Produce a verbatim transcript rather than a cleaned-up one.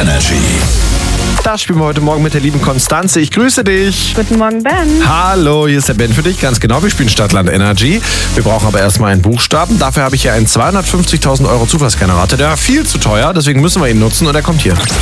Energy. Das spielen wir heute Morgen mit der lieben Konstanze. Ich grüße dich. Guten Morgen, Ben. Hallo, hier ist der Ben für dich. Ganz genau, wir spielen Stadtland Energy. Wir brauchen aber erstmal einen Buchstaben. Dafür habe ich hier einen zweihundertfünfzigtausend Euro Zufallsgenerator. Der war viel zu teuer, deswegen müssen wir ihn nutzen und er kommt hier.